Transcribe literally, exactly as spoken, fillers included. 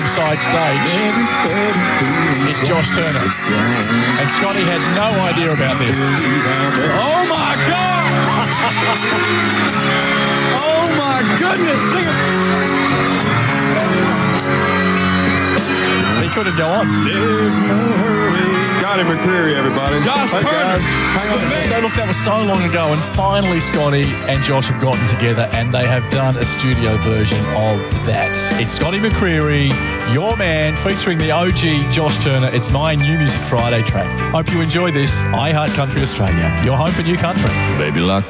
side stage is Josh Turner. And Scotty had no idea about this. Oh, my God! Oh, my goodness! Sing it! He couldn't go on. There's no hurry. Scotty McCreery, everybody. Josh Okay. Turner. Hang on a minute. So look, that was so long ago, and finally Scotty and Josh have gotten together and they have done a studio version of that. It's Scotty McCreery, Your Man, featuring the O G Josh Turner. It's my New Music Friday track. Hope you enjoy this. I Heart Country Australia, your home for new country. Baby Luck.